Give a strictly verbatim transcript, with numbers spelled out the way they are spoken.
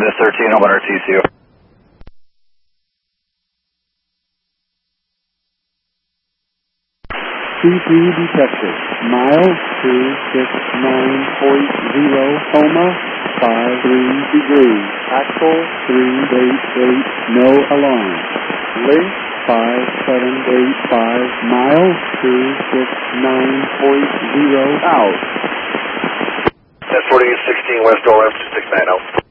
Canada thirteen, I'm on R T C. C three detected. Miles two six nine point zero, coma, five three degrees. Axle three eight eight, no alarm. Link five seven eight five, miles two six nine point zero, out. ten forty-eight sixteen West O M two six nine out.